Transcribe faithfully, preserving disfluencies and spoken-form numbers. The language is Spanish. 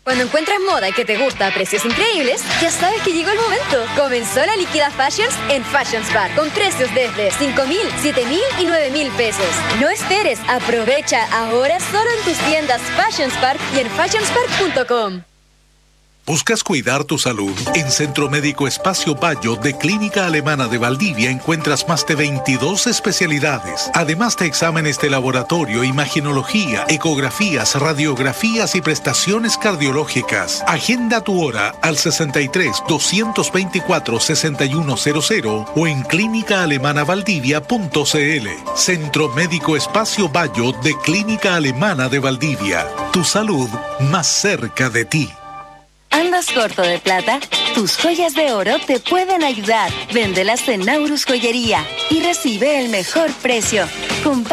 Cuando encuentras moda que te gusta a precios increíbles, ya sabes que llegó el momento. Comenzó la Liquida Fashions en Fashion Spark, con precios desde cinco mil, siete mil y nueve mil pesos. No esperes, aprovecha ahora solo en tus tiendas Fashion Spark y en fashion spark punto com. ¿Buscas cuidar tu salud? En Centro Médico Espacio Bayo de Clínica Alemana de Valdivia encuentras más de veintidós especialidades, además de exámenes de laboratorio, imaginología, ecografías, radiografías y prestaciones cardiológicas. Agenda tu hora al sesenta y tres, doscientos veinticuatro, sesenta y uno cero cero o en clínica alemana valdivia punto c l. Centro Médico Espacio Bayo de Clínica Alemana de Valdivia. Tu salud más cerca de ti. ¿Andas corto de plata? Tus joyas de oro te pueden ayudar. Véndelas en Naurus Joyería y recibe el mejor precio. Compa-